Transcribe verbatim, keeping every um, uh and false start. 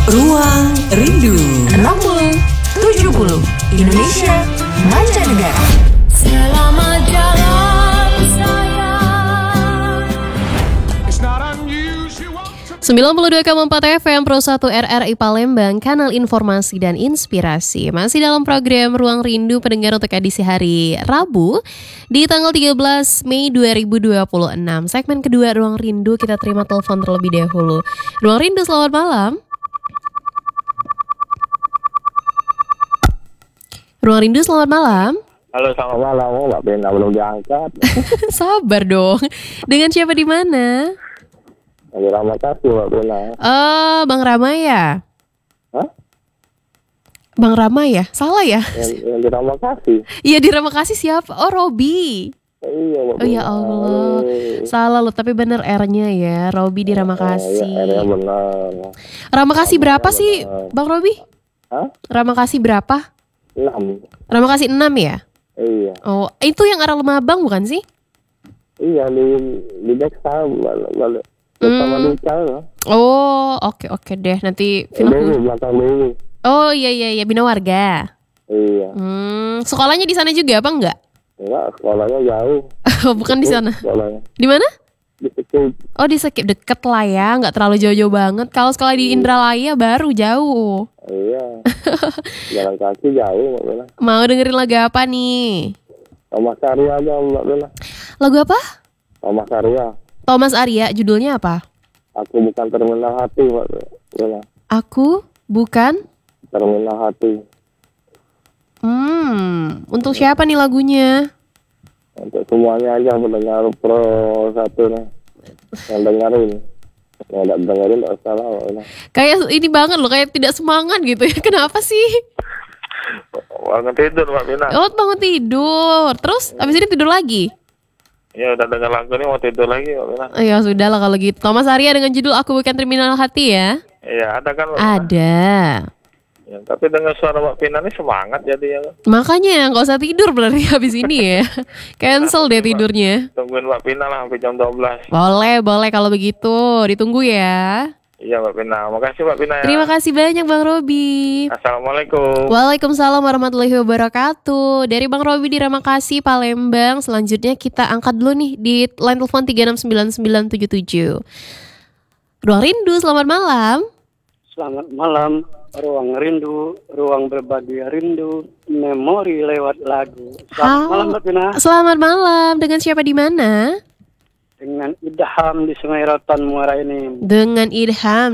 Ruang Rindu enam puluh tujuh puluh Indonesia Mancanegara. Selamat jalan sayang. sembilan puluh dua koma empat F M Pro satu R R I Palembang, kanal informasi dan inspirasi. Masih dalam program Ruang Rindu pendengar untuk edisi hari Rabu di tanggal tiga belas Mei dua ribu dua puluh enam. Segmen kedua Ruang Rindu, kita terima telepon terlebih dahulu. Ruang Rindu, selamat malam. Ruang Rindu, selamat malam. Halo, selamat malam. Oh, Mbak Bena belum diangkat. Sabar dong. Dengan siapa di mana? Lagi Rama Kasih, Mbak Bena. Oh, Bang Rama ya? Hah? Bang Rama ya? Salah ya? Yang, yang di Rama Kasih. Iya, di Rama Kasih siapa? Oh, Robi. Iya, Mbak Oh ya Bena. Allah. Eh, Salah lo, tapi bener R-nya ya. Robi di Rama Iya, Kasih. akhirnya benar. Rama Kasih berapa Benar. sih, Bang Robi? Hah? Rama Kasih berapa? Enam. Rama Kasih enam ya? Iya. Oh, itu yang arah Lemabang bukan sih? Iya, di di Deksa, balik balik. Bersama Hmm. Dika ya. Oh, oke oke deh. Nanti film. Dewi, belakang Dewi. Oh iya iya iya, Bina Warga. Iya. Hmm, sekolahnya di sana juga apa enggak? Enggak, sekolahnya jauh. Oh, bukan di sana. Sekolahnya. Di mana? Di Sekip. Oh, di Sekip, deket lah ya, nggak terlalu jauh-jauh banget. Kalau sekolah di Indralaya baru jauh. Iya. Jalan kaki jauh, Mbak Bena. Mau dengerin lagu apa nih? Thomas Arya aja, Mbak Bena. Lagu apa? Thomas Arya. Thomas Arya, judulnya apa? Aku bukan terminal hati, Mbak Bena. Aku bukan. Terminal hati. Hmm, untuk siapa nih lagunya? Untuk semuanya aja pendengar Pro satu nih. Yang dengerin. Yang tidak dengerin tidak salah, Mbak Bena. Kayak ini banget loh, kayak tidak semangat gitu ya. Kenapa sih? Bangun tidur, Mbak Bena. Oh, bangun tidur. Terus abis ini tidur lagi? Ya udah dengar lagu ini mau tidur lagi, Mbak Bena. Ya sudah lah kalau gitu. Thomas Arya dengan judul Aku Bukan Terminal Hati ya? Iya, ada kan, Mbak Bena? Ada. Ya, tapi dengan suara Mbak Pina ini semangat jadi ya. Makanya nggak usah tidur berarti habis ini ya. Cancel deh tidurnya. Tungguin Mbak Pina lah sampai jam dua belas. Boleh, boleh kalau begitu. Ditunggu ya. Iya, Mbak Pina. Makasih, Mbak Pina ya. Terima kasih banyak Bang Robi. Assalamualaikum. Waalaikumsalam warahmatullahi wabarakatuh. Dari Bang Robi di Ramakasih, Palembang. Selanjutnya kita angkat dulu nih di line telepon tiga enam sembilan sembilan tujuh tujuh. Ruang Rindu, selamat malam. Selamat malam, Ruang Rindu, Ruang Berbagi Rindu, Memori lewat lagu. Selamat Halo. malam, Mbak Pina. Selamat malam. Dengan siapa di mana? Dengan Idham di Sungai Rotan, Muara ini. Dengan Idham